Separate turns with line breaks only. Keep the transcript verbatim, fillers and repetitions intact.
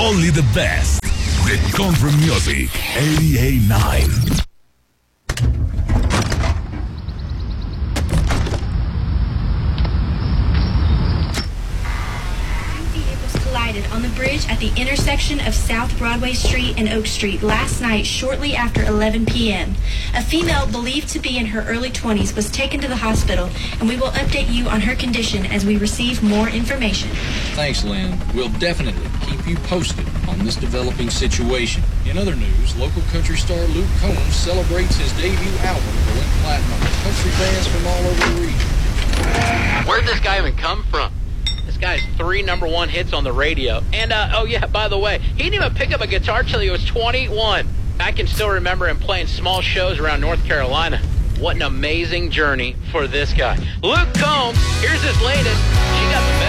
Only the best. The Country Music eighty-eight point nine.
On the bridge at the intersection of South Broadway Street and Oak Street last night shortly after eleven p.m. A female believed to be in her early twenties was taken to the hospital, and we will update you on her condition as we receive more information.
Thanks, Lynn. We'll definitely keep you posted on this developing situation. In other news, local country star Luke Combs celebrates his debut album going platinum with country fans from all over the region.
Where'd this guy even come from? This guy's three number one hits on the radio. And, uh, oh, yeah, by the way, he didn't even pick up a guitar till he was twenty-one. I can still remember him playing small shows around North Carolina. What an amazing journey for this guy. Luke Combs, here's his latest. She got the best.